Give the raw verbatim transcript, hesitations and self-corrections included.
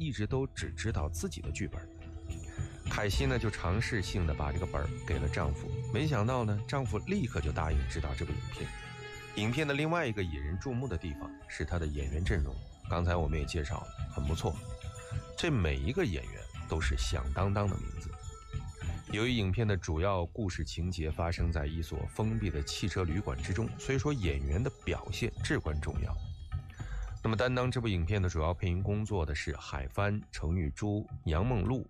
一直都只知道自己的剧本。凯西呢就尝试性的把这个本给了丈夫，没想到呢，丈夫立刻就答应指导这部影片。影片的另外一个引人注目的地方是它的演员阵容，刚才我们也介绍了，很不错。这每一个演员都是响当当的名字。由于影片的主要故事情节发生在一所封闭的汽车旅馆之中，所以说演员的表现至关重要。那么担当这部影片的主要配音工作的是海帆、程玉珠、杨梦露、